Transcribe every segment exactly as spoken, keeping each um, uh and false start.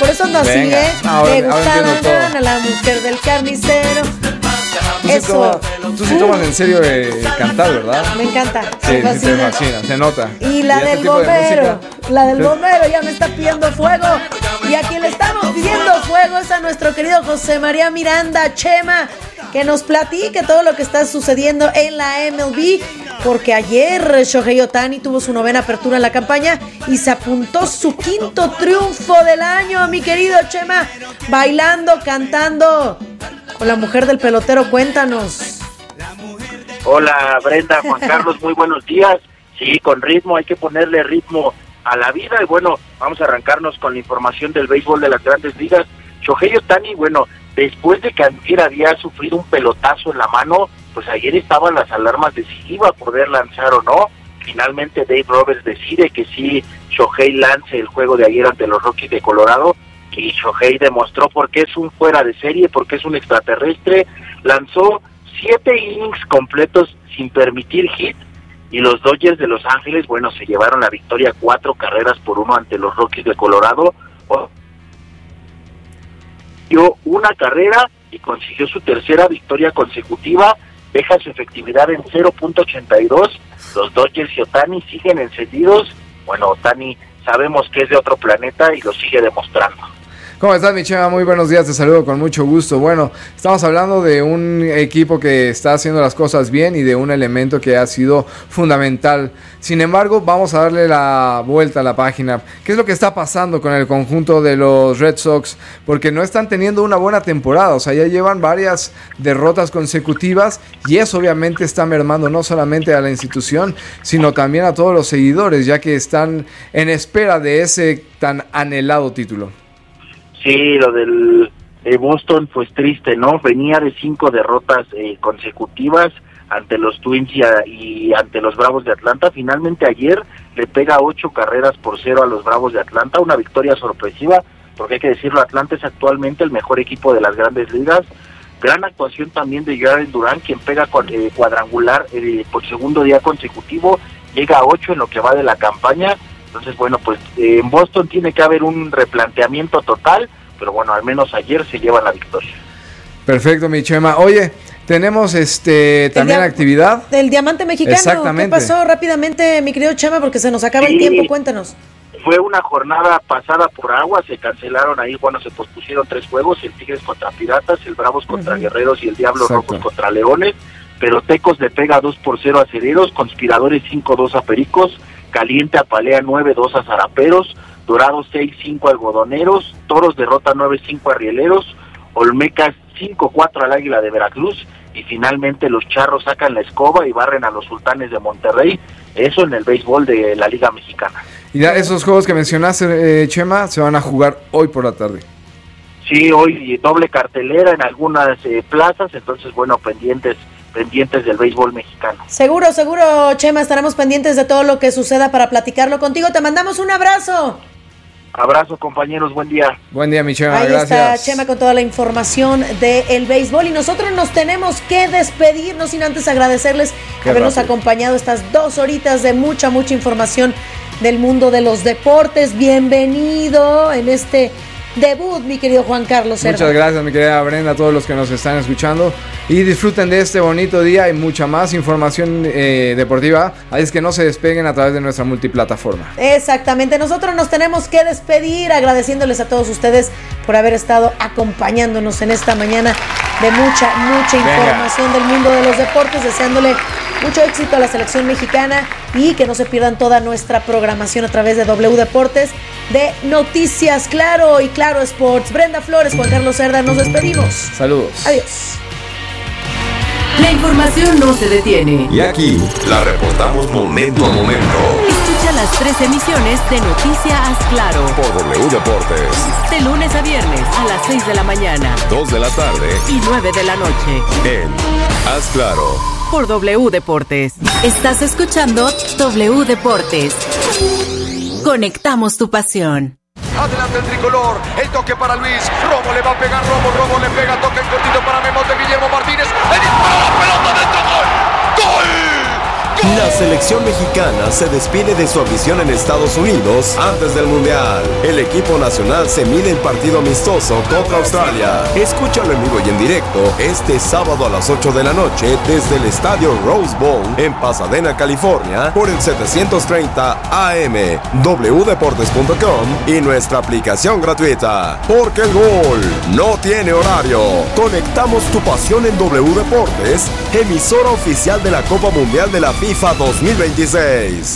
por eso ando así, Venga. ¿eh? Ahora- Me gusta ahora la entiendo todo. nana, la mujer del carnicero. Tú sí Eso. tomas- Tú sí tomas en serio eh, cantar, ¿verdad? Me encanta. Sí, me sí te fascina. fascina, se nota. Y la este del tipo de bombero, música- la del Sí. bombero ya me está pidiendo fuego. Y a quien le estamos pidiendo fuego es a nuestro querido José María Miranda, Chema, que nos platique todo lo que está sucediendo en la M L B, porque ayer Shohei Ohtani tuvo su novena apertura en la campaña y se apuntó su quinto triunfo del año, mi querido Chema, bailando, cantando con la mujer del pelotero. Cuéntanos. Hola Brenda, Juan Carlos, muy buenos días. Sí, con ritmo, hay que ponerle ritmo a la vida y bueno, vamos a arrancarnos con la información del béisbol de las Grandes Ligas. Shohei Ohtani, bueno, después de que antier había sufrido un pelotazo en la mano, pues ayer estaban las alarmas de si iba a poder lanzar o no. Finalmente Dave Roberts decide que sí, Shohei lance el juego de ayer ante los Rockies de Colorado, y Shohei demostró por qué es un fuera de serie, por qué es un extraterrestre. Lanzó siete innings completos sin permitir hit, y los Dodgers de Los Ángeles, bueno, se llevaron la victoria cuatro carreras por uno ante los Rockies de Colorado. Dio una carrera y consiguió su tercera victoria consecutiva, deja su efectividad en cero punto ochenta y dos. Los Dodgers y Ohtani siguen encendidos. Bueno, Ohtani sabemos que es de otro planeta y lo sigue demostrando. ¿Cómo estás, mi Chema? Muy buenos días, te saludo con mucho gusto. Bueno, estamos hablando de un equipo que está haciendo las cosas bien y de un elemento que ha sido fundamental. Sin embargo, vamos a darle la vuelta a la página. ¿Qué es lo que está pasando con el conjunto de los Red Sox? Porque no están teniendo una buena temporada, o sea, ya llevan varias derrotas consecutivas y eso obviamente está mermando no solamente a la institución, sino también a todos los seguidores, ya que están en espera de ese tan anhelado título. Sí, lo del de Boston pues triste, ¿no? Venía de cinco derrotas eh, consecutivas ante los Twins y, a, y ante los Bravos de Atlanta. Finalmente ayer le pega ocho carreras por cero a los Bravos de Atlanta, una victoria sorpresiva, porque hay que decirlo, Atlanta es actualmente el mejor equipo de las Grandes Ligas. Gran actuación también de Jarren Duran, quien pega eh, cuadrangular eh, por segundo día consecutivo, llega a ocho en lo que va de la campaña. Entonces, bueno, pues eh, en Boston tiene que haber un replanteamiento total, pero bueno, al menos ayer se lleva la victoria. Perfecto, mi Chema. Oye, tenemos este también dia- actividad. Del diamante mexicano. Exactamente. ¿Qué pasó rápidamente, mi querido Chema? Porque se nos acaba Sí. el tiempo, cuéntanos. Fue una jornada pasada por agua, se cancelaron ahí, bueno, se pospusieron tres juegos, el Tigres contra Piratas, el Bravos contra Ujú. Guerreros y el Diablos Exacto. Rojos contra Leones, pero Tecos le pega dos por cero a Cereros, Conspiradores cinco dos a Pericos, Caliente apalea nueve dos a Zaraperos, Dorados seis cinco a Algodoneros, Toros derrota nueve cinco a Rieleros, Olmecas cinco cuatro al Águila de Veracruz, y finalmente los Charros sacan la escoba y barren a los Sultanes de Monterrey. Eso en el béisbol de la Liga Mexicana. Y ya esos juegos que mencionaste, eh, Chema, se van a jugar hoy por la tarde. Sí, hoy doble cartelera en algunas eh, plazas, entonces bueno, pendientes pendientes del béisbol mexicano. Seguro, seguro, Chema, estaremos pendientes de todo lo que suceda para platicarlo contigo. Te mandamos un abrazo. Abrazo, compañeros, buen día. Buen día, mi Chema, Ahí gracias. está Chema con toda la información del béisbol, y nosotros nos tenemos que despedir, no sin antes agradecerles Qué habernos rápido. acompañado estas dos horitas de mucha, mucha información del mundo de los deportes. Bienvenido en este debut, mi querido Juan Carlos Cerda. Muchas gracias, mi querida Brenda, a todos los que nos están escuchando. Y disfruten de este bonito día y mucha más información eh, deportiva. Así es que no se despeguen a través de nuestra multiplataforma. Exactamente, nosotros nos tenemos que despedir agradeciéndoles a todos ustedes por haber estado acompañándonos en esta mañana de mucha, mucha Venga. información del mundo de los deportes, deseándole mucho éxito a la selección mexicana y que no se pierdan toda nuestra programación a través de W Deportes, de Noticias Claro y Claro Sports. Brenda Flores, Juan Carlos Cerda, nos despedimos. Saludos. Adiós. La información no se detiene. Y aquí la reportamos momento a momento Escucha las tres emisiones de Noticias Claro. por W Deportes. De lunes a viernes a las seis de la mañana dos de la tarde y nueve de la noche. en Haz Claro. Por W Deportes. Estás escuchando W Deportes. Conectamos tu pasión. Adelante el tricolor, el toque para Luis, Romo le va a pegar, Romo, Romo le pega, toque en cortito para Memo de Guillermo Martínez, le dispara la pelota dentro, gol, gol, La selección mexicana se despide de su afición en Estados Unidos antes del Mundial. El equipo nacional se mide en partido amistoso contra Australia. Escúchalo en vivo y en directo este sábado a las ocho de la noche desde el estadio Rose Bowl en Pasadena, California, por el setecientos treinta A M, w deportes punto com y nuestra aplicación gratuita. Porque el gol no tiene horario. Conectamos tu pasión en W Deportes, emisora oficial de la Copa Mundial de la FIFA dos mil veintiséis.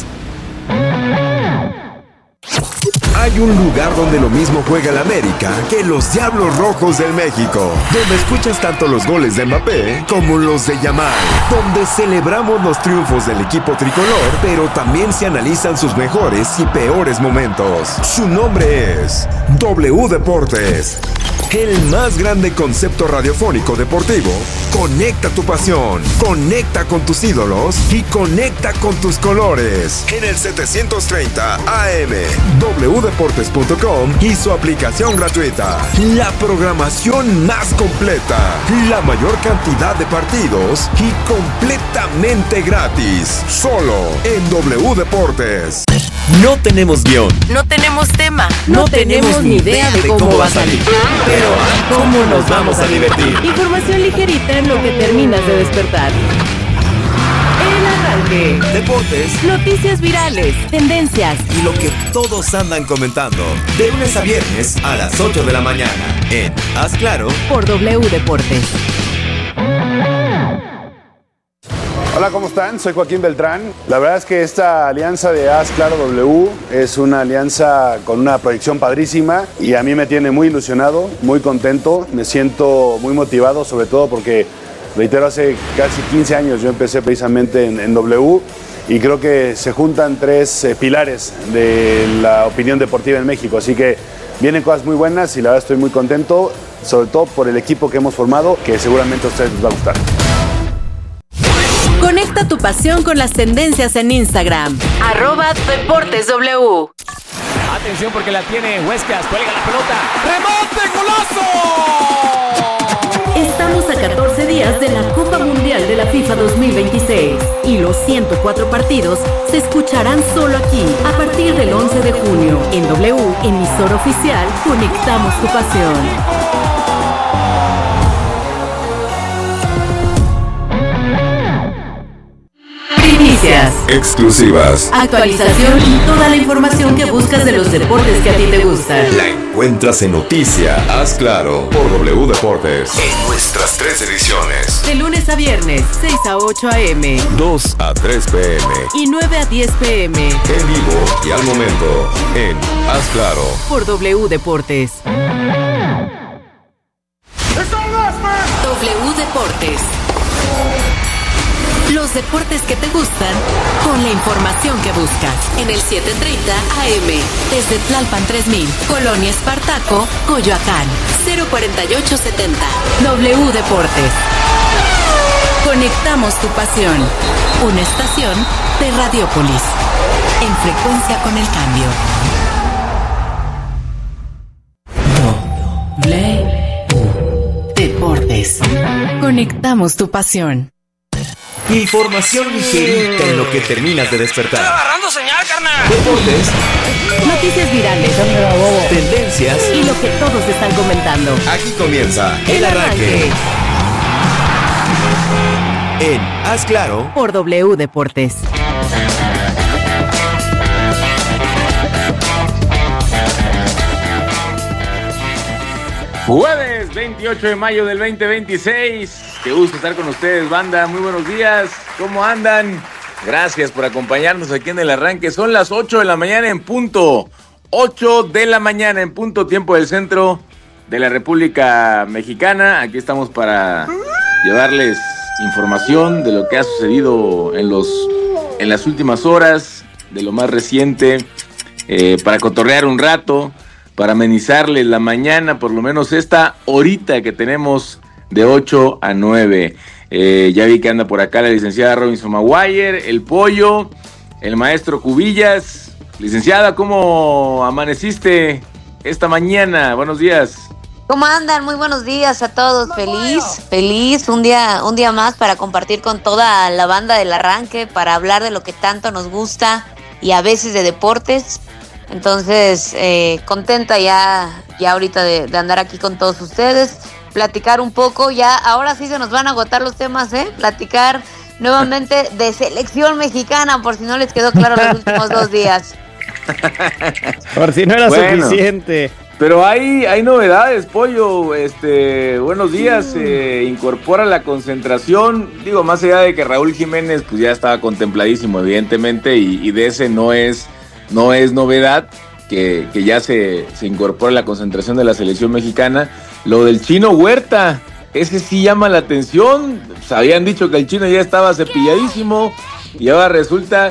Hay un lugar donde lo mismo juega el América que los Diablos Rojos del México, donde escuchas tanto los goles de Mbappé como los de Yamal, donde celebramos los triunfos del equipo tricolor, pero también se analizan sus mejores y peores momentos. Su nombre es W Deportes, el más grande concepto radiofónico deportivo. Conecta tu pasión, conecta con tus ídolos y conecta con tus colores. En el setecientos treinta A M, w deportes punto com y su aplicación gratuita. La programación más completa, la mayor cantidad de partidos y completamente gratis. Solo en W Deportes. No tenemos guión. No tenemos tema. No, no tenemos ni idea de cómo, cómo va a salir. Pero ¿cómo nos vamos a divertir? Información ligerita en lo que terminas de despertar. El arranque. Deportes. Noticias virales. Tendencias. Y lo que todos andan comentando. De lunes a viernes a las ocho de la mañana. En Haz Claro. Por W Deportes. Hola, ¿cómo están? Soy Joaquín Beltrán. La verdad es que esta alianza de Haz Claro W es una alianza con una proyección padrísima y a mí me tiene muy ilusionado, muy contento, me siento muy motivado, sobre todo porque, reitero, hace casi quince años yo empecé precisamente en, en W y creo que se juntan tres eh, pilares de la opinión deportiva en México, así que vienen cosas muy buenas y la verdad estoy muy contento, sobre todo por el equipo que hemos formado, que seguramente a ustedes les va a gustar. Conecta tu pasión con las tendencias en Instagram. Arroba Deportes W. Atención porque la tiene Huescas, cuelga la pelota. ¡Remate, golazo! Estamos a catorce días de la Copa Mundial de la FIFA dos mil veintiséis y los ciento cuatro partidos se escucharán solo aquí a partir del once de junio. En W, emisora oficial, conectamos tu pasión. Noticias, exclusivas, actualización y toda la información que buscas de los deportes que a ti te gustan. La encuentras en Noticia Haz Claro por W Deportes en nuestras tres ediciones. De lunes a viernes, seis a ocho a eme, dos a tres pe eme y nueve a diez pe eme. En vivo y al momento en Haz Claro por W Deportes. W Deportes. Los deportes que te gustan, con la información que buscas. En el setecientos treinta A M, desde Tlalpan tres mil, Colonia Espartaco, Coyoacán, cero cuarenta y ocho setenta. W Deportes. Conectamos tu pasión. Una estación de Radiopolis. En frecuencia con el cambio. W Deportes. Conectamos tu pasión. Información ligerita en lo que terminas de despertar. ¡Estoy agarrando señal, carnal! Deportes. Noticias virales. Tendencias. Y lo que todos están comentando. Aquí comienza El Arranque. En Haz Claro por W Deportes. Jueves veintiocho de mayo del veinte veintiséis. Qué gusto estar con ustedes, banda. Muy buenos días. ¿Cómo andan? Gracias por acompañarnos aquí en El Arranque. Son las ocho de la mañana en punto. ocho de la mañana en punto, tiempo del centro de la República Mexicana. Aquí estamos para llevarles información de lo que ha sucedido en, los, en las últimas horas, de lo más reciente, eh, para cotorrear un rato, para amenizarles la mañana, por lo menos esta horita que tenemos de ocho a nueve. Eh, ya vi que anda por acá la licenciada Robinson Maguire, el Pollo, el maestro Cubillas. Licenciada, ¿cómo amaneciste esta mañana? Buenos días. ¿Cómo andan? Muy buenos días a todos. Feliz, feliz, un día, un día más para compartir con toda la banda del arranque, para hablar de lo que tanto nos gusta y a veces de deportes. Entonces, eh, contenta ya, ya ahorita de, de andar aquí con todos ustedes, platicar un poco. Ya, ahora sí se nos van a agotar los temas, ¿eh? Platicar nuevamente de selección mexicana, por si no les quedó claro los últimos dos días. Por si no era Bueno. suficiente. Pero hay, hay novedades, Pollo. Este, buenos días. Se incorpora la concentración. Digo, más allá de que Raúl Jiménez pues ya estaba contempladísimo, evidentemente, y, y de ese no es, no es novedad que, que ya se, se incorpora la concentración de la selección mexicana. Lo del Chino Huerta, ese sí llama la atención. Pues habían dicho que el Chino ya estaba cepilladísimo y ahora resulta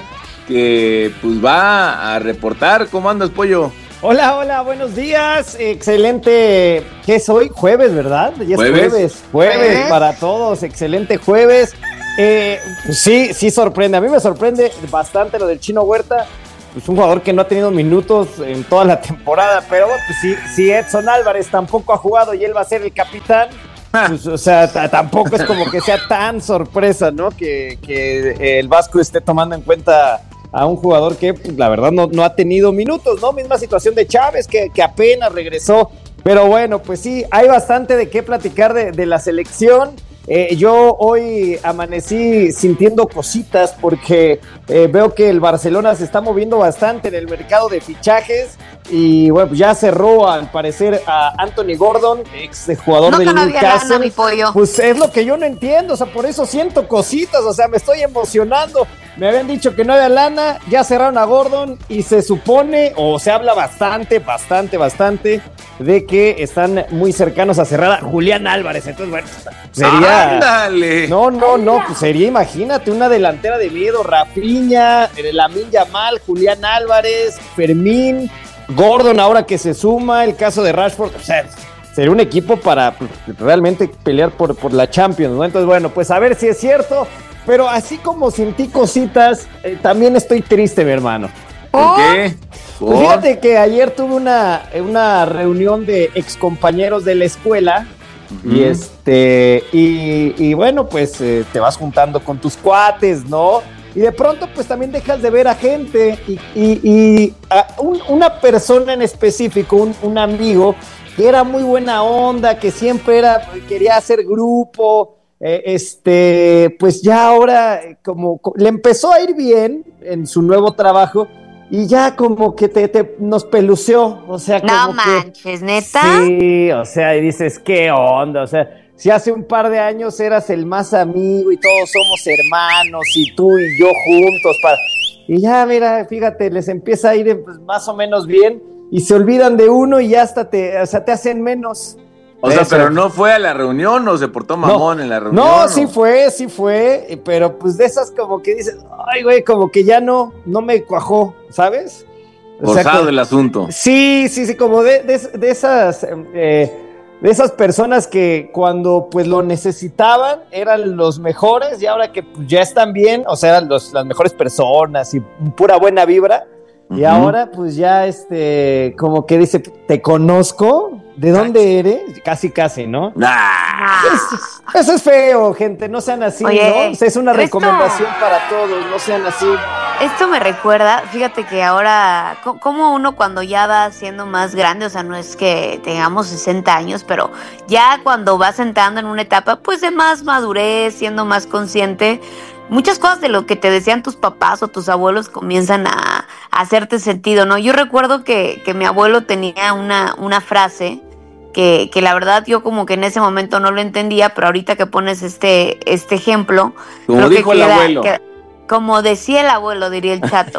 que pues va a reportar. ¿Cómo andas, Pollo? Hola, hola, buenos días. Excelente. ¿Qué es hoy? Jueves, ¿verdad? Ya es ¿Jueves? jueves. Jueves, ¿Jueves? para todos. Excelente jueves. Eh, pues sí, sí sorprende. A mí me sorprende bastante lo del Chino Huerta. Es un jugador que no ha tenido minutos en toda la temporada, pero bueno, pues si, si Edson Álvarez tampoco ha jugado y él va a ser el capitán, pues, o sea, t- tampoco es como que sea tan sorpresa, ¿no? Que, que el Vasco esté tomando en cuenta a un jugador que, pues, la verdad, no, no ha tenido minutos, ¿no? Misma situación de Chávez, que, que apenas regresó. Pero bueno, pues sí, hay bastante de qué platicar de, de la selección. Eh, yo hoy amanecí sintiendo cositas porque eh, veo que el Barcelona se está moviendo bastante en el mercado de fichajes y bueno, pues ya cerró al parecer a Anthony Gordon, ex jugador No, del que no había Newcastle. lana, mi pollo. Pues es lo que yo no entiendo, o sea, por eso siento cositas, o sea, me estoy emocionando. Me habían dicho que no había lana, ya cerraron a Gordon y se supone, o se habla bastante, bastante, bastante de que están muy cercanos a cerrar a Julián Álvarez. Entonces, bueno, sería... ¡Ándale! No, no, no, pues sería, imagínate, una delantera de miedo, Rafinha, Lamine Yamal, Julián Álvarez, Fermín, Gordon ahora que se suma, el caso de Rashford, o sea, sería un equipo para pues, realmente pelear por, por la Champions, ¿no? Entonces, bueno, pues a ver si es cierto, pero así como sentí cositas, eh, también estoy triste, mi hermano. ¿Por qué? Pues ¿Por? fíjate que ayer tuve una, una reunión de excompañeros de la escuela. Y este, y, y bueno, pues eh, te vas juntando con tus cuates, ¿no? Y de pronto, pues también dejas de ver a gente. Y, y, y a un- una persona en específico, un, un amigo, que era muy buena onda, que siempre era, quería hacer grupo, eh, este, pues ya ahora, eh, como, co- le empezó a ir bien en su nuevo trabajo. Y ya como que te, te nos peluceó, o sea, como No que... manches, ¿neta? Sí, o sea, y dices, ¿qué onda? O sea, si hace un par de años eras el más amigo y todos somos hermanos y tú y yo juntos para... Y ya, mira, fíjate, les empieza a ir pues, más o menos bien y se olvidan de uno y ya hasta te, o sea, te hacen menos. O sea, Eso. pero no fue a la reunión o se portó mamón en la reunión. No, ¿o? sí fue, sí fue, eh, pero pues de esas como que dices, ay, güey, como que ya no, no me cuajó, ¿sabes? O sea, Forzado como- el asunto. Sí, sí, sí, como de, de, de esas eh, de esas personas que cuando pues lo necesitaban eran los mejores y ahora que pues, ya están bien, o sea, eran los, las mejores personas y pura buena vibra. Y Ujú. ahora pues ya este, como que dice, te conozco, ¿de dónde eres? Casi, casi, ¿no? Nah. Eso, eso es feo, gente, no sean así, Oye, ¿no? O sea, es una pero esto- recomendación para todos, no sean así. Esto me recuerda, fíjate que ahora, co- como uno cuando ya va siendo más grande, o sea, no es que tengamos sesenta años, pero ya cuando vas entrando en una etapa, pues de más madurez, siendo más consciente, muchas cosas de lo que te decían tus papás o tus abuelos comienzan a, a hacerte sentido, ¿no? Yo recuerdo que, que mi abuelo tenía una, una frase que, que la verdad yo como que en ese momento no lo entendía, pero ahorita que pones este, este ejemplo, Como creo que dijo el queda- abuelo. queda- como decía el abuelo, diría el chato,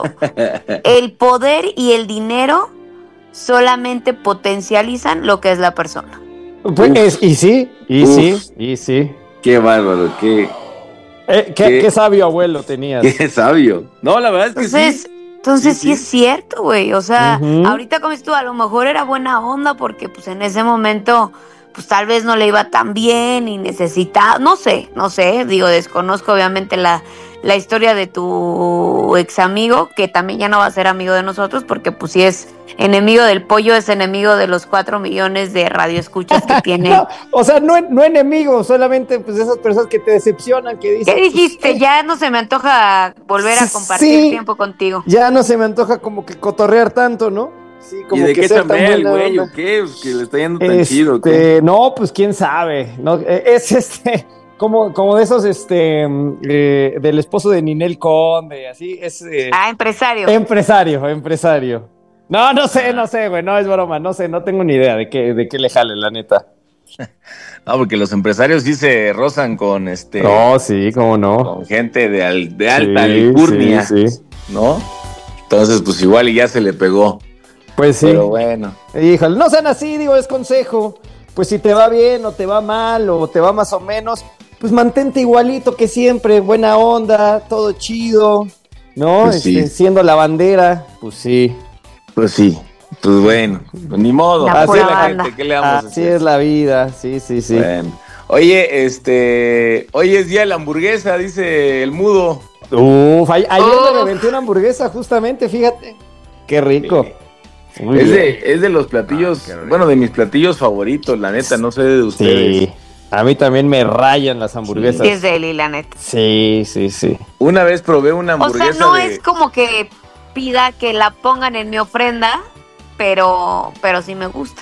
el poder y el dinero solamente potencializan lo que es la persona. Pues, Uf. es- y sí, y Uf. sí, y sí. Qué bárbaro, qué, Eh, ¿qué, ¿Qué? qué sabio abuelo tenías. qué sabio. No, la verdad es que Entonces, sí. entonces Sí, sí, sí. es cierto, güey. O sea, Ujú. ahorita como dices tú, a lo mejor era buena onda porque pues en ese momento pues tal vez no le iba tan bien y necesitaba, no sé, no sé, digo, desconozco obviamente la, la historia de tu ex amigo, que también ya no va a ser amigo de nosotros, porque pues si es enemigo del pollo, es enemigo de los cuatro millones de radioescuchas que tiene. No, o sea, no, no enemigo, solamente pues esas personas que te decepcionan, que dicen... ¿Qué dijiste? Pues, ya no se me antoja volver a compartir sí, tiempo contigo. Ya no se me antoja como que cotorrear tanto, ¿no? Sí, como ¿Y de que qué ser chambea tan el buena güey onda. o qué? Pues que le está yendo tan Este, chido. ¿Qué? No, pues quién sabe, ¿no? Es este, como, como de esos, este, eh, del esposo de Ninel Conde, así, es... Eh, ah, empresario. Empresario, empresario. No, no sé, no sé, güey, no es broma, no sé, no tengo ni idea de qué, de qué le jale, la neta. No, porque los empresarios sí se rozan con este... No, sí, cómo no. Con gente de, al, de alta Sí, alcurnia, sí, sí. ¿no? Entonces, pues igual y ya se le pegó. Pues sí. Pero bueno. Híjole, no sean así, digo, es consejo. Pues si te va bien o te va mal o te va más o menos, pues mantente igualito que siempre, buena onda, todo chido, ¿no? Pues sí. Este, siendo la bandera, pues sí. Pues sí, pues bueno, pues ni modo. La Así pura es la banda. gente, ¿qué le vamos a Así hacer? es la vida, sí, sí, sí. Bueno. Oye, este, hoy es día de la hamburguesa, dice el mudo. Uf, a- ayer Oh. me reventé una hamburguesa justamente, fíjate. Qué rico. Muy Es bien. de, es de los platillos, bueno, de mis platillos favoritos, la neta, no sé de ustedes. Sí, a mí también me rayan las hamburguesas. Sí, es de Eli, la neta. Sí, sí, sí. Una vez probé una O hamburguesa sea, no de... es como que pida que la pongan en mi ofrenda, pero, pero sí me gusta.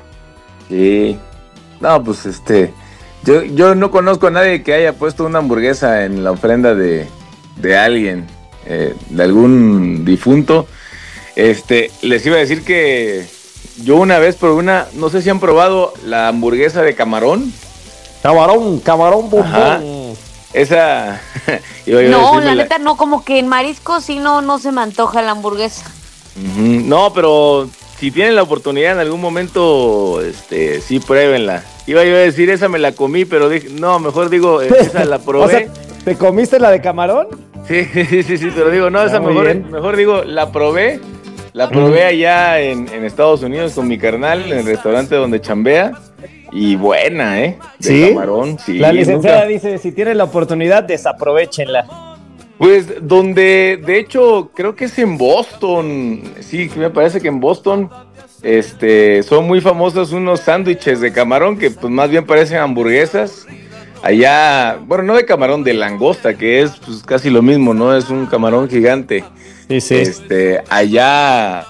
Sí. No, pues este, yo, yo no conozco a nadie que haya puesto una hamburguesa en la ofrenda de, de alguien, eh, de algún difunto. Este, les iba a decir que yo una vez probé una, no sé si han probado la hamburguesa de camarón. Camarón, camarón Ajá. bombón. Esa, iba yo a No, decirme la neta no, como que en marisco sí no, no se me antoja la hamburguesa. Ujú. No, pero si tienen la oportunidad en algún momento, este, sí, pruébenla. Iba yo a decir, esa me la comí, pero dije, no, mejor digo, eh, esa la probé. O sea, ¿te comiste la de camarón? Sí, sí, sí, sí, pero digo, no, esa Ah, muy mejor, bien. mejor digo, la probé. La probé allá en, en Estados Unidos con mi carnal, en el restaurante donde chambea. Y buena, ¿eh? De ¿Sí? camarón, sí. La licenciada nunca- dice, si tienen la oportunidad, desaprovechenla. Pues donde, de hecho, creo que es en Boston. Sí, me parece que en Boston este, son muy famosos unos sándwiches de camarón que pues más bien parecen hamburguesas. Allá, bueno, no de camarón, de langosta, que es pues casi lo mismo, ¿no? Es un camarón gigante. Sí, sí. Este, allá...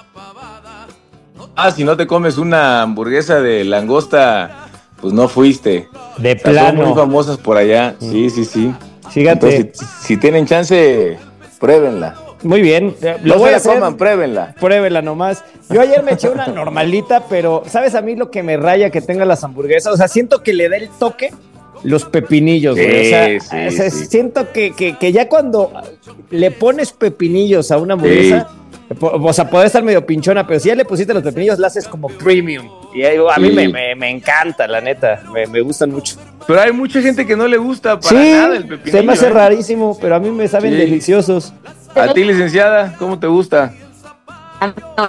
Ah, si no te comes una hamburguesa de langosta, pues no fuiste. De O sea, plano. son muy famosas por allá. Sí, sí, sí. Fíjate. Entonces, si, si tienen chance, pruébenla. Muy bien. eh, No Lo voy se a la hacer. coman, pruébenla. Pruébela nomás. Yo ayer me eché una normalita, pero ¿sabes a mí lo que me raya que tenga las hamburguesas? O sea, siento que le da el toque los pepinillos, güey. O sea, Sí, sí, o sea, sí. siento que, que, que ya cuando le pones pepinillos a una hamburguesa, po- o sea, puede estar medio pinchona, pero si ya le pusiste los pepinillos, la haces como premium. Y ahí, a mí Sí. me, me, me encanta, la neta. Me, me gustan mucho. Pero hay mucha gente que no le gusta para Sí, nada el pepinillo. se me hace ¿eh? rarísimo, pero a mí me saben Sí. deliciosos. A ti, licenciada, ¿cómo te gusta? A mí no,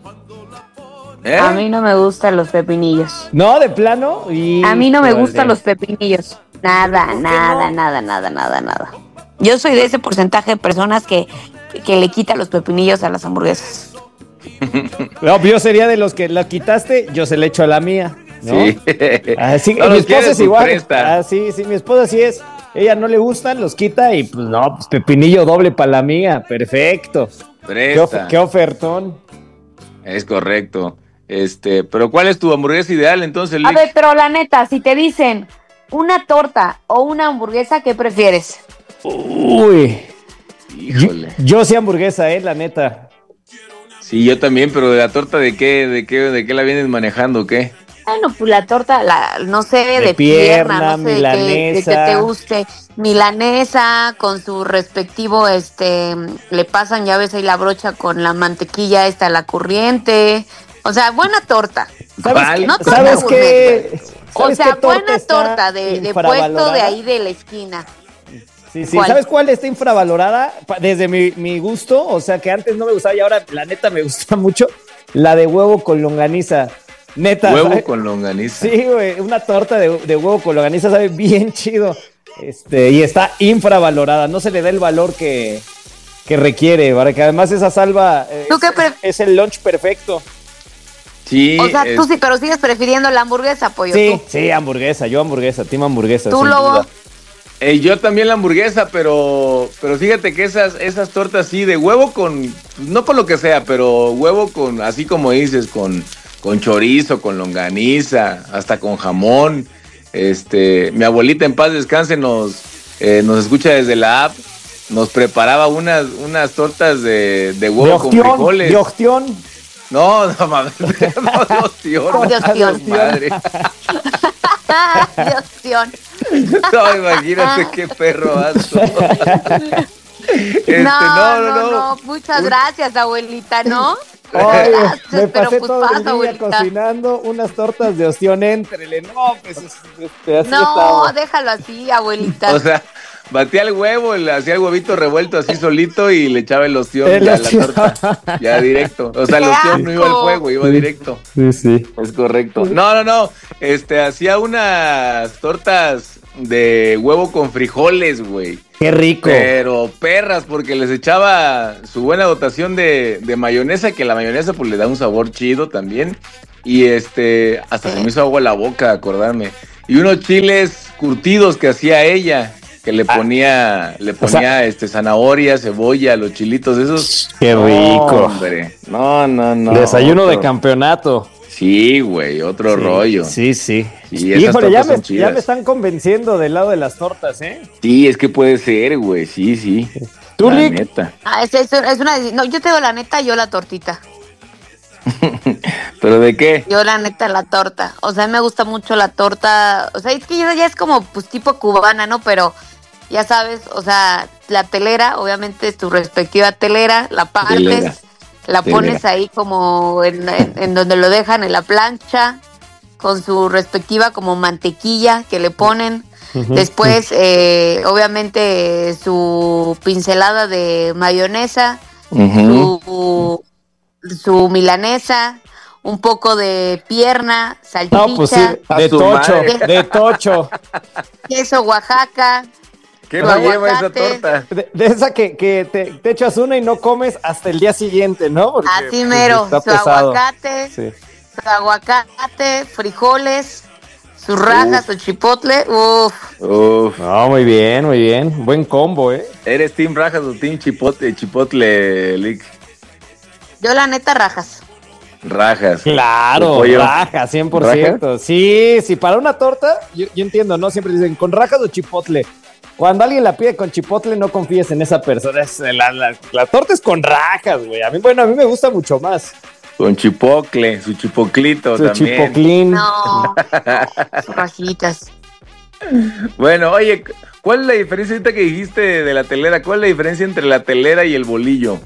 ¿Eh? a mí no me gustan los pepinillos. No, de plano. Y A mí no me gustan los pepinillos. Nada, nada, nada, nada, nada, nada. Yo soy de ese porcentaje de personas que, que le quita los pepinillos a las hamburguesas. No, yo sería de los que la quitaste, yo se le echo a la mía, ¿no? Sí. Ah, sí, No mi los esposa quieres, es pues, igual. presta. Ah, sí, sí, mi esposa sí es. Ella no le gustan, los quita y pues no, pues pepinillo doble para la mía. Perfecto. Qué, of- Presta. qué ofertón. Es correcto. Este, pero ¿cuál es tu hamburguesa ideal entonces, A Lick? ver, pero la neta, si te dicen una torta o una hamburguesa, ¿qué prefieres? Uy. Híjole. Yo sí hamburguesa, eh, la neta. Sí, yo también, pero de la torta de qué, de qué, de qué la vienes manejando, o ¿qué? Bueno, pues la torta, la, no sé, de, De pierna, pierna, no sé, de que, de que milanesa. te guste. Milanesa con su respectivo, este, le pasan, ya ves ahí la brocha con la mantequilla esta, la corriente. O sea, buena torta. ¿Sabes, ¿Cuál? No torta ¿sabes gourmet, qué? O ¿Sabes sea, qué torta buena está torta de, de puesto de infravalorada? ahí de la esquina. Sí, sí. ¿Cuál? ¿Sabes cuál está infravalorada? Pa- Desde mi, mi gusto, o sea, que antes no me gustaba y ahora la neta me gusta mucho, la de huevo con longaniza. Neta. Huevo ¿sabes? con longaniza. Sí, güey, una torta de, de huevo con longaniza sabe bien chido. Este, y está infravalorada, no se le da el valor que, que requiere, para que además esa salva es, ¿Tú qué pre- es el lunch perfecto. Sí. O sea, es... tú sí, pero sigues prefiriendo la hamburguesa, pollo. Sí, ¿tú? sí, hamburguesa, yo hamburguesa, team hamburguesa. ¿Tú, sin Lobo? duda. Eh, yo también la hamburguesa, pero pero fíjate que esas esas tortas sí de huevo con, no con lo que sea, pero huevo con, así como dices, con, con chorizo, con longaniza, hasta con jamón. Este, mi abuelita en paz descanse nos, eh, nos escucha desde la app, nos preparaba unas, unas tortas de, de huevo De con ostión, frijoles. de ostión. No, no mames, no de ostión. ¿Cómo de ostión? Madre. De opción. No, imagínate qué perro asco. Este, no, no, no, no, muchas gracias, abuelita, ¿no? Oye, Gracias, me pero pasé pues todo pasa, el día abuelita. cocinando unas tortas de ostión, éntrele. No, pues este, así No, estaba. déjalo así, abuelita. O sea, batía el huevo, le hacía el huevito revuelto así solito y le echaba el ostión El ya a ostión. la torta. Ya directo. O sea, el ¡Qué ostión no iba al asco! fuego, iba directo. Sí, sí. Es correcto. No, no, no. Este, hacía unas tortas de huevo con frijoles, güey. Qué rico. Pero perras, porque les echaba su buena dotación de, de mayonesa, que la mayonesa pues le da un sabor chido también. Y este, hasta se me hizo agua la boca acordarme. Y unos chiles curtidos que hacía ella, que le ponía, le ponía sea, este zanahoria, cebolla, los chilitos esos. Qué rico. Hombre, no, no, no. Desayuno otro. de campeonato. Sí, güey, otro Sí, rollo. Sí, sí. Y esas Híjole, ya tortas me, son chidas. ya me están convenciendo del lado de las tortas, ¿eh? Sí, es que puede ser, güey, sí, sí. ¿Tú, La Lick? neta. Ah, es, es, es una. No, yo te digo la neta, yo la tortita. ¿Pero de qué? Yo la neta, la torta. O sea, me gusta mucho la torta. O sea, es que ya, ya es como, pues, tipo cubana, ¿no? Pero ya sabes, o sea, la telera, obviamente es tu respectiva telera, la partes, Telera. la Telera. pones ahí como en, en, en donde lo dejan, en la plancha, con su respectiva como mantequilla que le ponen. Después, eh, obviamente, su pincelada de mayonesa, Ujú. su, su milanesa, un poco de pierna, salchicha, No, pues sí, A de su tocho, madre. de tocho. queso Oaxaca. ¿Qué Su no lleva esa aguacate. torta? De, de esa que, que te, te echas una y no comes hasta el día siguiente, ¿no? Porque, Así pues, mero, está su pesado. aguacate, Sí. su aguacate, frijoles, sus rajas, su chipotle, uff. Uf. No, muy bien, muy bien. Buen combo, ¿eh? ¿Eres Team Rajas o Team Chipotle, Chipotle, Lick? Yo la neta rajas. Rajas. Claro, ¿Tu pollo? raja, cien por ciento. Sí, sí, para una torta, yo, yo entiendo, ¿no? Siempre dicen, ¿con rajas o chipotle? Cuando alguien la pide con chipotle, no confíes en esa persona. Es, la, la, la torta es con rajas, güey. A mí, bueno, a mí me gusta mucho más. Con chipocle, su chipoclito Su también. chipoclín. No, sus rajitas. Bueno, oye, ¿cuál es la diferencia ahorita que dijiste de la telera? ¿Cuál es la diferencia entre la telera y el bolillo?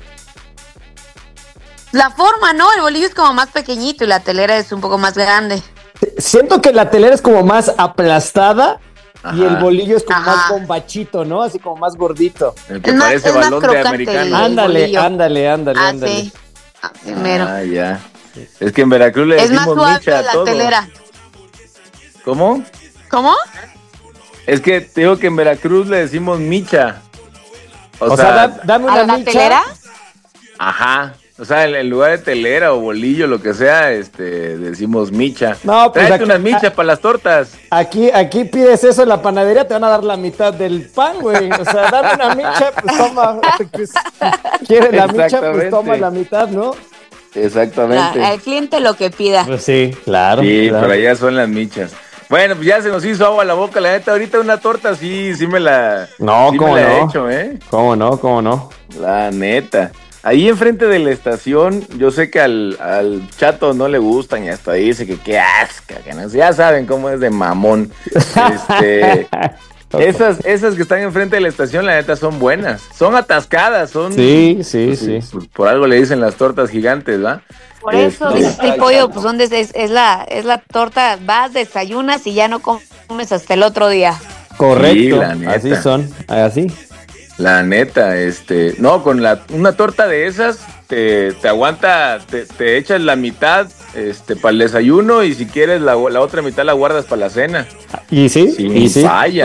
La forma, ¿no? El bolillo es como más pequeñito y la telera es un poco más grande. Siento que la telera es como más aplastada Ajá. y el bolillo es como Ajá. más bombachito, ¿no? Así como más gordito. El que Es más- parece es más balón de crocante americano. el- Ándale, bolillo. ándale, ándale, ándale. Así. Así mero. Ah, ya. Es que en Veracruz le Es más decimos suave micha a la todo. telera. ¿Cómo? ¿Cómo? Es que te digo que en Veracruz le decimos micha. O, O, sea, sea, da- dame ¿A una la micha. telera? ajá. O sea, en, en lugar de telera o bolillo, lo que sea, este, decimos micha. No, pues Tráete aquí- unas michas para las tortas. Aquí, aquí pides eso en la panadería, te van a dar la mitad del pan, güey. O sea, dame una micha, pues toma. Pues, ¿quieres la micha? Pues Exactamente. toma la mitad, ¿no? Exactamente. La- al cliente lo que pida. Pues sí, claro. Sí, claro. por allá son las michas. Bueno, pues ya se nos hizo agua a la boca, la neta. Ahorita una torta sí, sí me la, No, sí cómo me la he no. hecho, ¿eh? ¿Cómo no? ¿Cómo no? La neta. Ahí enfrente de la estación, yo sé que al, al chato no le gustan y hasta dice que qué asca, que no sé, ya saben cómo es de mamón. Este, esas, esas que están enfrente de la estación, la neta, son buenas. Son atascadas, son... Sí, sí, pues, sí. pues, por algo le dicen las tortas gigantes, ¿va? Por eso, Este, el pollo, pues donde es, es, es la, es la torta, vas, desayunas y ya no comes hasta el otro día. Correcto. Sí, la neta. Así son, así. La neta, este, no, con la, una torta de esas te, te aguanta, te, te echas la mitad, este, para el desayuno y si quieres la, la otra mitad la guardas para la cena. ¿Y sí? Sin ¿Y sí? falla, ¿No?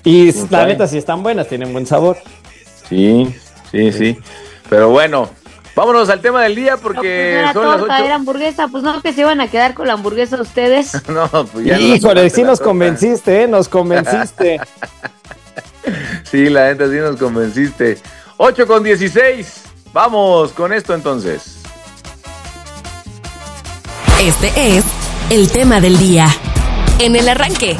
Y la sabe? neta, si están buenas, tienen buen sabor. Sí, sí, sí. Pero bueno, vámonos al tema del día porque no, pues no son torta, las ocho. Era hamburguesa, pues no, que se iban a quedar con la hamburguesa ustedes. No, pues ya. Híjole, sí nos convenciste, ¿eh? Nos convenciste. Sí, la neta, sí nos convenciste. ocho con dieciséis. Vamos con esto entonces. Este es el tema del día. En el arranque.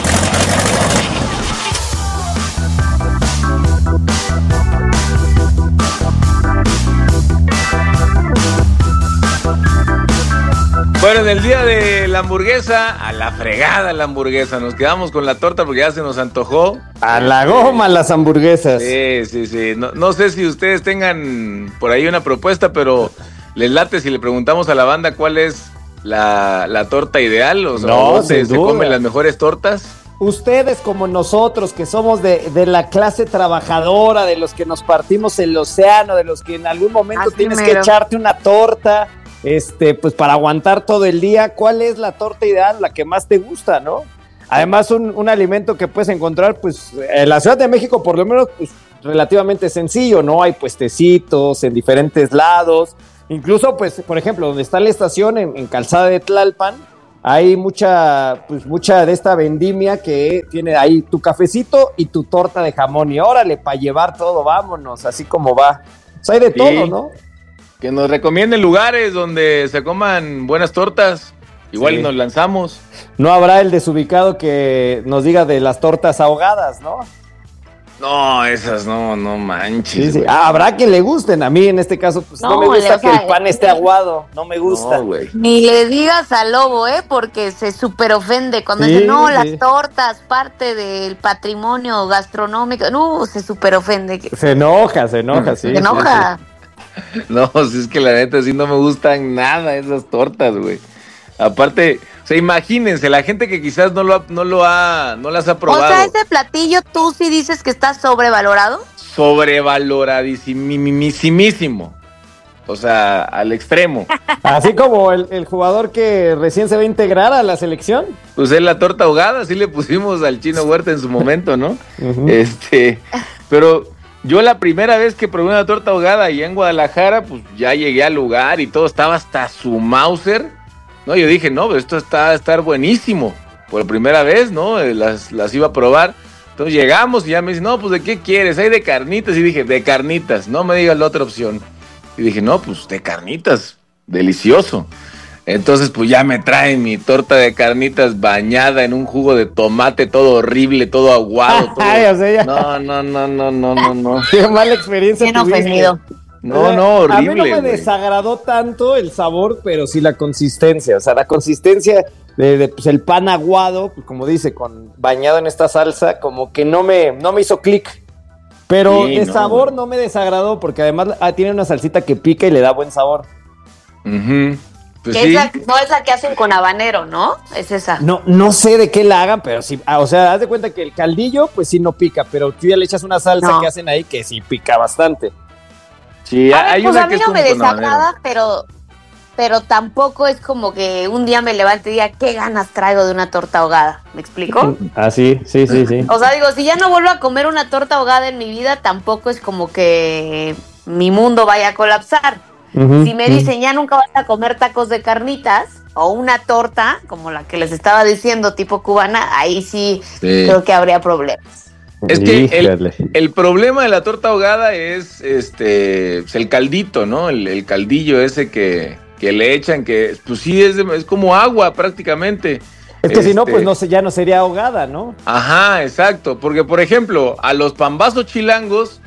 Bueno, en el día de la hamburguesa, a la fregada la hamburguesa. Nos quedamos con la torta porque ya se nos antojó. A la goma las hamburguesas. Sí, sí, sí. No, no sé si ustedes tengan por ahí una propuesta, pero les late si le preguntamos a la banda cuál es la, la torta ideal. O sea, no, ¿dónde se comen las mejores tortas? Ustedes como nosotros, que somos de, de la clase trabajadora, de los que nos partimos el océano, de los que en algún momento Así tienes mero. que echarte una torta, este, pues para aguantar todo el día. ¿Cuál es la torta ideal, la que más te gusta, no? Además, un, un alimento que puedes encontrar, pues, en la Ciudad de México, por lo menos, pues, relativamente sencillo, ¿no? Hay puestecitos en diferentes lados. Incluso, pues, por ejemplo, donde está la estación, en, en Calzada de Tlalpan, hay mucha, pues, mucha de esta vendimia que tiene ahí tu cafecito y tu torta de jamón. Y órale, para llevar todo, vámonos, así como va. O sea, hay de Sí. todo, ¿no? Que nos recomienden lugares donde se coman buenas tortas. Igual Sí. y nos lanzamos. No habrá el desubicado que nos diga de las tortas ahogadas, ¿no? No, esas no, no manches. Sí, sí. güey. Ah, habrá que le gusten. A mí en este caso, pues no, No, me gusta o sea, que el pan esté aguado. No me gusta. No, güey. Ni le digas al lobo, ¿eh? Porque se súper ofende cuando Sí, dice, no, sí. las tortas, parte del patrimonio gastronómico. No, se súper ofende. Se enoja, se enoja, sí. Se enoja. No, si es que la neta sí no me gustan nada esas tortas, güey. Aparte, o sea, imagínense, la gente que quizás no lo ha, no lo ha, no las ha probado. O sea, ese platillo, ¿tú sí dices que está sobrevalorado? Sobrevaloradísimísimo. O sea, al extremo. Así como el, el jugador que recién se va a integrar a la selección. Pues es la torta ahogada, así le pusimos al Chino Huerta en su momento, ¿no? Ujú. Este, pero yo la primera vez que probé una torta ahogada allá en Guadalajara, pues ya llegué al lugar y todo estaba hasta su Mauser. No, yo dije, no, pues esto está a estar buenísimo. Por primera vez, ¿no? Eh, Las, las iba a probar. Entonces llegamos y ya me dicen, no, pues ¿de qué quieres? Hay de carnitas. Y dije, de carnitas, no me digas la otra opción. Y dije, no, pues de carnitas, delicioso. Entonces, pues ya me traen mi torta de carnitas bañada en un jugo de tomate, todo horrible, todo aguado. Todo... Ay, o sea, ya. No, no, no, no, no, no, no. Qué mala experiencia Bien tuviste. ofendido. No, no, horrible. A mí no me güey. desagradó tanto el sabor, pero sí la consistencia. O sea, la consistencia de, de, pues, el pan aguado, pues, como dice, con bañado en esta salsa, como que no me, no me hizo clic. Pero Sí, de no, sabor güey. no me desagradó, porque además ah, tiene una salsita que pica y le da buen sabor. Ujú. Pues Que sí. es la- no es la que hacen con habanero, ¿no? Es esa. No, no sé de qué la hagan, pero sí, ah, o sea, haz de cuenta que el caldillo, pues sí no pica, pero tú ya le echas una salsa No. que hacen ahí que sí pica bastante. Sí, A ver, hay pues una a que mí es no como me con habanero. desagrada, pero, pero tampoco es como que un día me levante y diga, qué ganas traigo de una torta ahogada. ¿Me explico? Ah, sí, sí, sí, sí. O sea, digo, si ya no vuelvo a comer una torta ahogada en mi vida, tampoco es como que mi mundo vaya a colapsar. Ujú, Si me ujú. dicen, ya nunca vas a comer tacos de carnitas o una torta, como la que les estaba diciendo, tipo cubana, ahí sí, Sí. creo que habría problemas. Es que el, Híjole. el problema de la torta ahogada es este pues, el caldito, ¿no? El, el caldillo ese que, que le echan, que pues sí es, de- es como agua prácticamente. Es que si no, Este, pues no sé, ya no sería ahogada, ¿no? Ajá, exacto. Porque, por ejemplo, a los pambazos chilangos,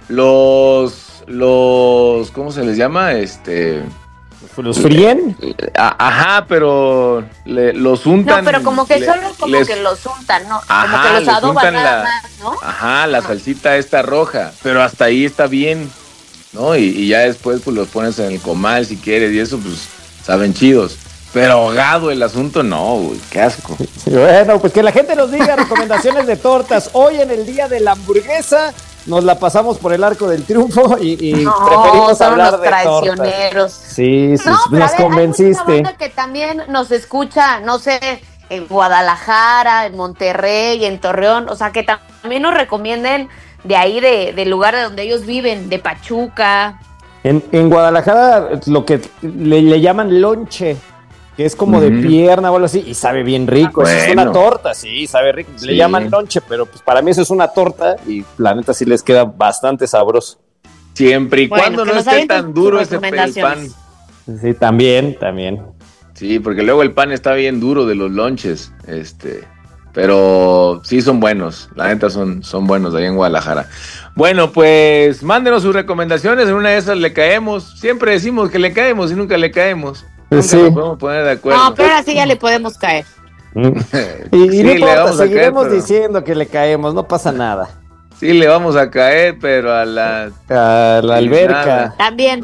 los, los, ¿cómo se les llama? Este, ¿Los fríen? a- ajá, pero le- los untan. No, pero como que le- solo como les- que los untan, ¿no? Ajá, como que los les adoban untan nada la- más, ¿no? Ajá, la salsita esta roja, pero hasta ahí está bien, ¿no? Y, y ya después pues los pones en el comal si quieres y eso pues saben chidos. Pero ahogado el asunto, no, güey, qué asco. Bueno, pues que la gente nos diga recomendaciones de tortas. Hoy en el día de la hamburguesa nos la pasamos por el arco del triunfo y, y No, preferimos son hablar unos de tortas. traicioneros. Sí, sí, No, pero nos a ver, convenciste. hay mucha banda que también nos escucha, no sé, en Guadalajara, en Monterrey, en Torreón, o sea, que también también nos recomienden de ahí, de, del lugar de donde ellos viven, de Pachuca. En, en Guadalajara lo que le, le llaman lonche, que es como uh-huh. de pierna o algo así, y sabe bien rico. Ah, eso bueno. es una torta, sí, sabe rico. Sí. Le llaman lonche, pero pues para mí eso es una torta y la neta sí les queda bastante sabroso. Siempre y Bueno, cuando que no nos esté avienten tan duro sus ese el pan. recomendaciones. Sí, también, también. Sí, porque luego el pan está bien duro de los lonches, este, pero sí son buenos, la neta son, son buenos ahí en Guadalajara. Bueno, pues mándenos sus recomendaciones, en una de esas le caemos, siempre decimos que le caemos y nunca le caemos, nunca Sí. nos podemos poner de acuerdo. No, pero ahora sí ya le podemos caer. Y, y Sí, no le importa, vamos a seguiremos caer, pero- diciendo que le caemos, no pasa nada. Sí, le vamos a caer, pero a la... A la Sí, alberca. nada. También.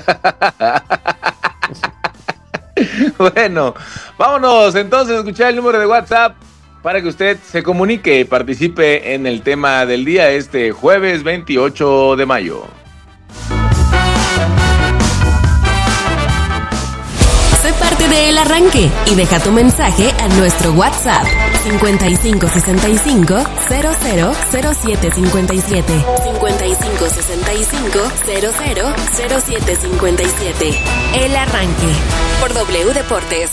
Bueno, vámonos entonces a escuchar el número de WhatsApp para que usted se comunique y participe en el tema del día este jueves veintiocho de mayo. Sé parte de El Arranque y deja tu mensaje a nuestro WhatsApp cincuenta y cinco sesenta y cinco cero cero cero siete cincuenta y siete cincuenta y cinco sesenta y cinco cero cero cero siete cincuenta y siete. El Arranque por W Deportes.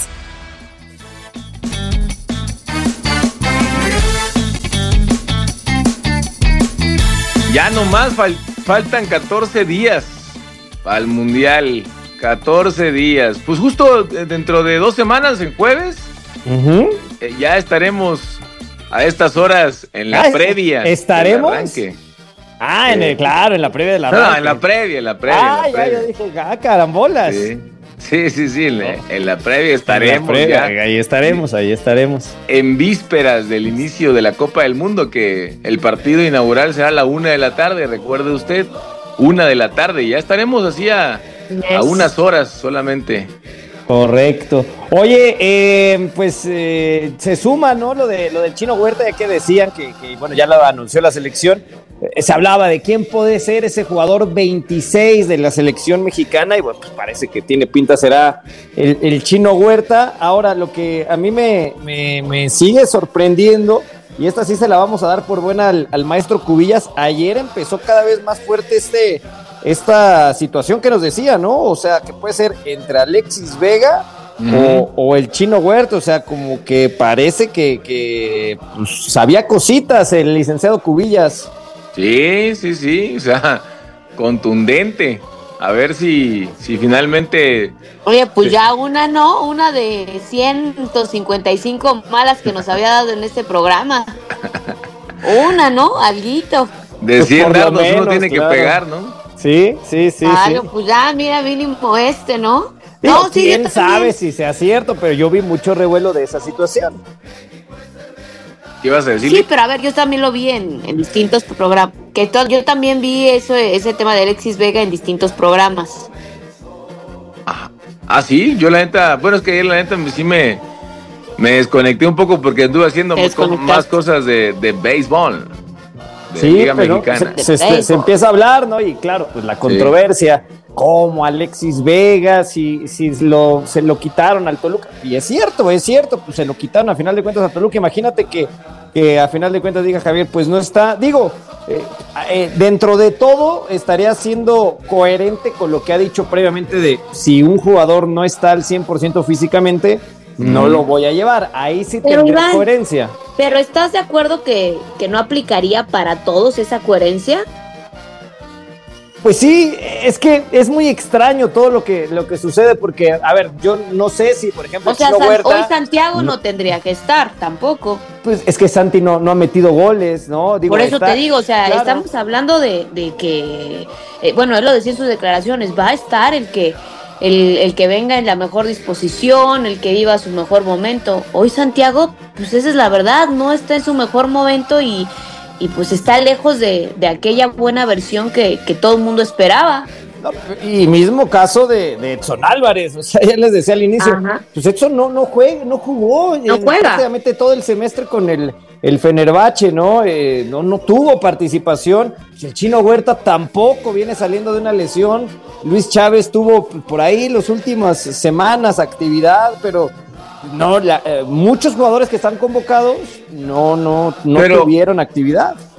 Ya nomás fal- faltan catorce días al Mundial. catorce días. Pues justo dentro de dos semanas, en jueves, Uh-huh. eh, ya estaremos a estas horas en la Ah, previa. ¿estaremos? del arranque. Ah, en el, claro, en la previa de la No, arranque. en la previa, en la previa. en Ah, la ya, previa. yo dije, ah, carambolas. Sí, sí, sí, sí, en, la, en la previa En la estaremos previa, ya. ahí estaremos, ahí estaremos. En vísperas del inicio de la Copa del Mundo, que el partido inaugural será a la una de la tarde, recuerde usted, una de la tarde, ya estaremos así a, a unas horas solamente. Correcto. Oye, eh, pues eh, se suma, ¿no? Lo de lo del Chino Huerta, ya que decían que, que bueno, ya lo anunció la selección. Eh, se hablaba de quién puede ser ese jugador veintiséis de la selección mexicana, y bueno, pues parece que tiene pinta, será el, el Chino Huerta. Ahora, lo que a mí me, me, me sigue sorprendiendo, y esta sí se la vamos a dar por buena al, al maestro Cubillas, ayer empezó cada vez más fuerte este, esta situación que nos decía, ¿no? O sea, que puede ser entre Alexis Vega Ujú. o, o el Chino Huerta, o sea, como que parece que, que pues, sabía cositas el licenciado Cubillas. Sí, sí, sí, o sea, contundente. A ver si, si finalmente... Oye, pues ya una, ¿no? Una de ciento cincuenta y cinco malas que nos había dado en este programa. Una, ¿no? Alguito. De Pues cien por lo dardos uno menos, tiene que claro. pegar, ¿no? Sí, sí, sí. Claro, sí. pues ya, mira, mínimo este, ¿no? Digo, No, sí, yo quién también. sabe si sea cierto, pero yo vi mucho revuelo de esa situación. ¿Qué ibas a decir? Sí, pero a ver, yo también lo vi en, en distintos programas. Que to- yo también vi eso, ese tema de Alexis Vega en distintos programas. Ah, sí, yo la neta, bueno, es que ayer la neta sí me, me desconecté un poco porque anduve haciendo Te más, co- desconectaste. más cosas de, de béisbol, de Sí, Liga pero Mexicana. se, se- se- se empieza a hablar, ¿no? Y claro, pues la controversia, como Alexis Vega, si, si lo, se lo quitaron al Toluca. Y es cierto, es cierto, pues se lo quitaron a final de cuentas a Toluca. Imagínate que, que a final de cuentas diga Javier, pues no está, digo, eh, eh, dentro de todo estaría siendo coherente con lo que ha dicho previamente de si un jugador no está al cien por ciento físicamente, no Mm. lo voy a llevar. Ahí sí Pero, tendría Iván, coherencia. Pero ¿estás de acuerdo que, que no aplicaría para todos esa coherencia? Pues sí, es que es muy extraño todo lo que, lo que sucede porque, a ver, yo no sé si, por ejemplo, O sea, Chino San- Huerta, hoy Santiago no, no- tendría que estar tampoco. pues es que Santi no, no ha metido goles, ¿no? Digo, Por eso está- te digo, o sea, claro. estamos hablando de, de que, eh, bueno, él lo decía en sus declaraciones, va a estar el que, el, el que venga en la mejor disposición, el que viva su mejor momento. Hoy Santiago, pues esa es la verdad, no está en su mejor momento y, y pues está lejos de, de aquella buena versión que, que todo el mundo esperaba. No, y mismo caso de, de Edson Álvarez, o sea, ya les decía al inicio, Ajá. pues Edson no, no juega, no jugó, No eh, juega. prácticamente todo el semestre con el, el Fenerbahce, ¿no? Eh, no, no tuvo participación, pues el Chino Huerta tampoco viene saliendo de una lesión, Luis Chávez tuvo por ahí las últimas semanas actividad, pero no, la- eh, muchos jugadores que están convocados no, no, no Pero- tuvieron actividad.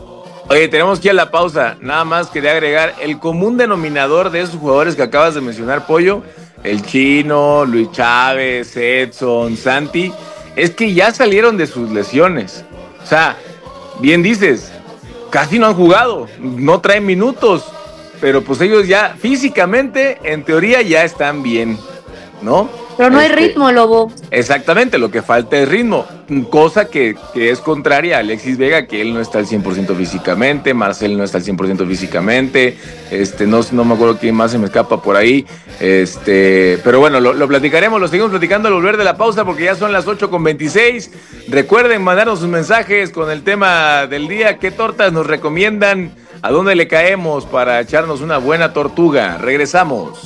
Oye, tenemos que ir a la pausa. Nada más quería agregar el común denominador de esos jugadores que acabas de mencionar, Pollo, el Chino, Luis Chávez, Edson, Santi, es que ya salieron de sus lesiones. O sea, bien dices, casi no han jugado, no traen minutos, pero pues ellos ya físicamente, en teoría, ya están bien, ¿no? Pero no este, hay ritmo, Lobo. Exactamente, lo que falta es ritmo, cosa que, que es contraria a Alexis Vega, que él no está al cien por ciento físicamente, Marcel no está al cien por ciento físicamente, este, no, no me acuerdo quién más se me escapa por ahí, este, pero bueno, lo, lo platicaremos, lo seguimos platicando al volver de la pausa porque ya son las ocho con veintiséis. Recuerden mandarnos sus mensajes con el tema del día, qué tortas nos recomiendan, a dónde le caemos para echarnos una buena tortuga. Regresamos.